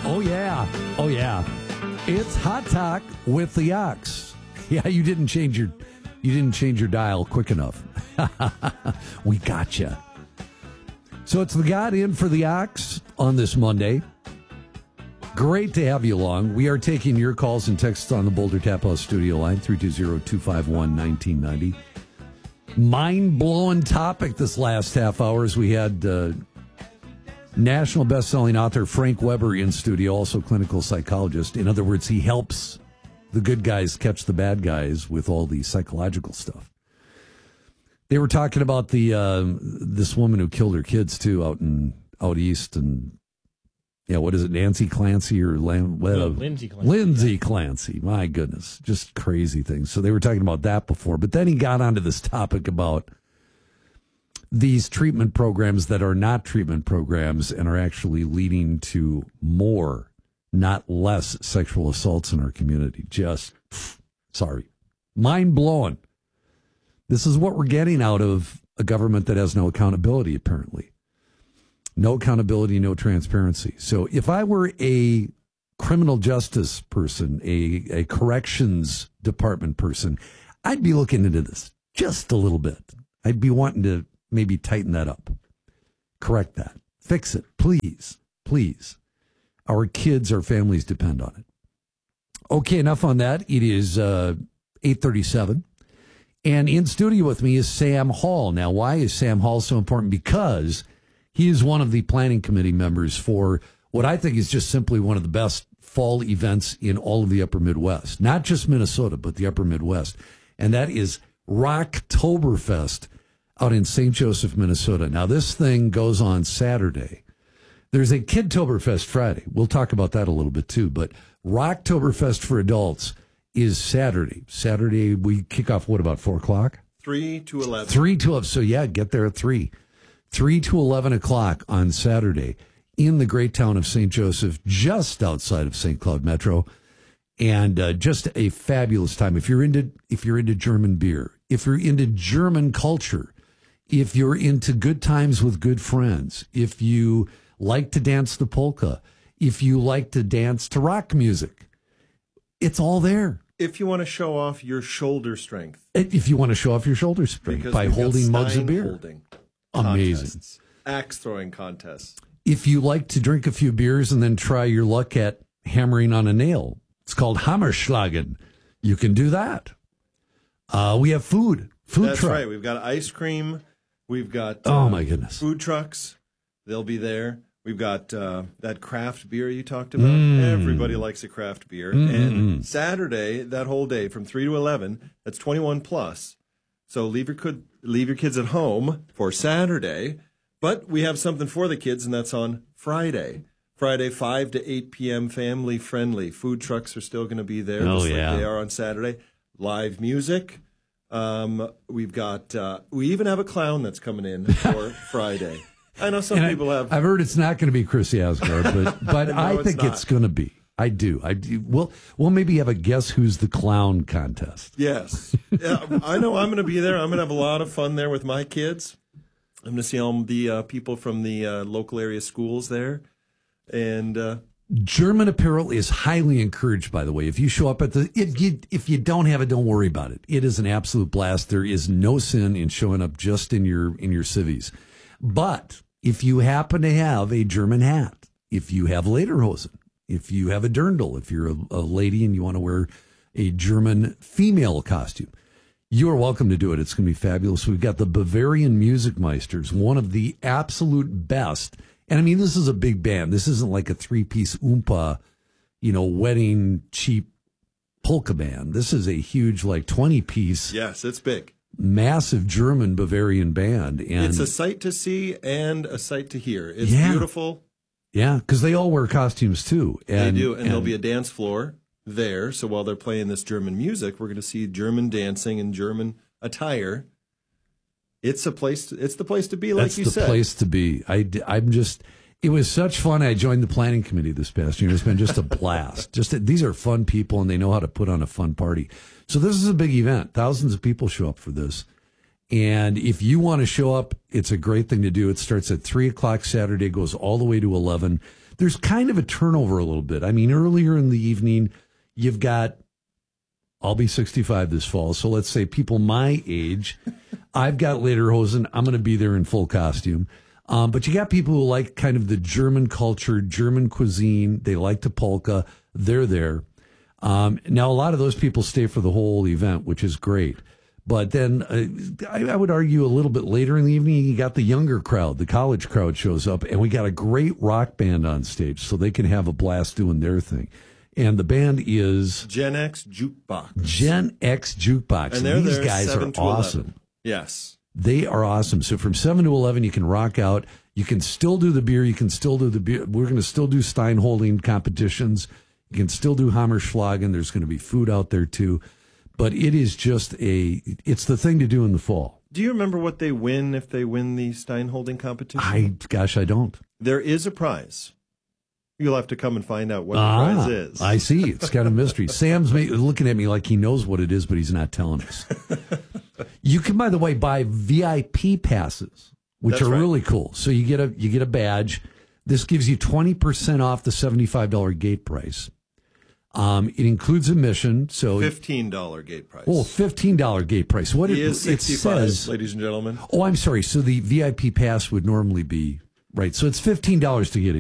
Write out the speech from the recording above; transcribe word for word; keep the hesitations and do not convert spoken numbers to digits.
Oh, yeah. Oh, yeah. It's Hot Talk with the Ox. Yeah, you didn't change your you didn't change your dial quick enough. We got you. So it's the God in for the Ox on this Monday. Great to have you along. We are taking your calls and texts on the Boulder Tap House studio line, three two zero, two five one, one nine nine zero. Mind-blowing topic this last half hour as we had uh, national best-selling author Frank Weber in studio, also clinical psychologist. In other words, he helps the good guys catch the bad guys with all the psychological stuff. They were talking about the uh, this woman who killed her kids, too, out in out east. And, yeah, what is it, Nancy Clancy or Lam- no, Lindsay Clancy. Lindsay Clancy. My goodness, just crazy things. So they were talking about that before. But then he got onto this topic about these treatment programs that are not treatment programs and are actually leading to more, not less, sexual assaults in our community. Just, pff, sorry, mind-blowing. This is what we're getting out of a government that has no accountability, apparently. No accountability, no transparency. So if I were a criminal justice person, a, a corrections department person, I'd be looking into this just a little bit. I'd be wanting to maybe tighten that up, correct that, fix it, please, please. Our kids, our families depend on it. Okay, enough on that. It is uh, eight thirty-seven. And in studio with me is Sam Hall. Now, why is Sam Hall so important? Because he is one of the planning committee members for what I think is just simply one of the best fall events in all of the upper Midwest. Not just Minnesota, but the upper Midwest. And that is Rocktoberfest out in Saint Joseph, Minnesota. Now, this thing goes on Saturday. There's a Kidtoberfest Friday. We'll talk about that a little bit, too. But Rocktoberfest for adults is Saturday. Saturday, we kick off, what, about four o'clock? three to eleven. three to eleven. So, yeah, get there at three. three to eleven o'clock on Saturday in the great town of Saint Joseph, just outside of Saint Cloud Metro. And uh, just a fabulous time. If you're into if you're into German beer, if you're into German culture, if you're into good times with good friends, if you like to dance the polka, if you like to dance to rock music, it's all there. If you want to show off your shoulder strength. If you want to show off your shoulder strength Because by holding mugs of Stein beer. Holding Amazing. Contests, axe throwing contests. If you like to drink a few beers and then try your luck at hammering on a nail, it's called Hammerschlagen. You can do that. Uh, we have food. Food That's truck. right. We've got ice cream. We've got Oh, uh, my goodness. food trucks. They'll be there. We've got uh, that craft beer you talked about. Mm. Everybody likes a craft beer. Mm-mm-mm. And Saturday, that whole day from three to eleven, that's twenty-one plus. So leave your, kid, leave your kids at home for Saturday. But we have something for the kids, and that's on Friday. Friday, five to eight p.m., family friendly. Food trucks are still going to be there, Oh, just yeah. like they are on Saturday. Live music. Um, we've got, uh, we even have a clown that's coming in for Friday. I know some And people I, have. I've heard it's not going to be Chris Asgard, but but No, I it's think not. it's going to be. I do. I do. We'll we'll maybe have a guess who's the clown contest. Yes. Yeah, I know I'm going to be there. I'm going to have a lot of fun there with my kids. I'm going to see all the uh, people from the uh, local area schools there. And uh, German apparel is highly encouraged, by the way. If you show up at the, if you, if you don't have it, don't worry about it. It is an absolute blast. There is no sin in showing up just in your, in your civvies. But if you happen to have a German hat, if you have lederhosen, if you have a dirndl, if you're a, a lady and you want to wear a German female costume, you are welcome to do it. It's going to be fabulous. We've got the Bavarian Music Meisters, one of the absolute best. And I mean, this is a big band. This isn't like a three-piece oompa, you know, wedding cheap polka band. This is a huge, like twenty-piece, yes, it's big. massive German Bavarian band. And It's a sight to see and a sight to hear. It's Yeah. beautiful. yeah, because they all wear costumes too. And, they do. And, there'll be a dance floor there. So while they're playing this German music, we're going to see German dancing and German attire. It's a place. To, it's the place to be, like That's you the said. place to be. I, I'm just, it was such fun. I joined the planning committee this past year. It's been just a blast. Just these are fun people, and they know how to put on a fun party. So this is a big event. Thousands of people show up for this. And if you want to show up, it's a great thing to do. It starts at three o'clock Saturday, goes all the way to eleven. there's kind of a turnover a little bit. I mean, earlier in the evening, you've got, I'll be sixty-five this fall. So let's say people my age, I've got lederhosen. I'm going to be there in full costume. Um, but you got people who like kind of the German culture, German cuisine. They like the polka. They're there. Um, now, a lot of those people stay for the whole event, which is great. But then uh, I, I would argue a little bit later in the evening, you got the younger crowd, the college crowd shows up, and we got a great rock band on stage so they can have a blast doing their thing. And the band is Gen X Jukebox. Gen X Jukebox. And they're and these there guys are awesome. eleven. Yes. They are awesome. So from seven to eleven, you can rock out. You can still do the beer. You can still do the beer. We're going to still do Steinholding competitions. You can still do Hammerschlagen. There's going to be food out there too. But it is just a, it's the thing to do in the fall. Do you remember what they win if they win the Steinholding competition? I, gosh, I don't. There is a prize. You'll have to come and find out what the ah, prize is. I see. It's kind of mystery. Sam's ma- looking at me like he knows what it is, but he's not telling us. You can, by the way, buy V I P passes, which That's are right. really cool. So you get a you get a badge. This gives you twenty percent off the seventy-five dollars gate price. Um, it includes admission, so fifteen dollars gate price. oh, fifteen dollars gate price. What he it, is it sixty-five, says? ladies and gentlemen. Oh, I'm sorry. So the V I P pass would normally be right. So it's fifteen dollars to get in.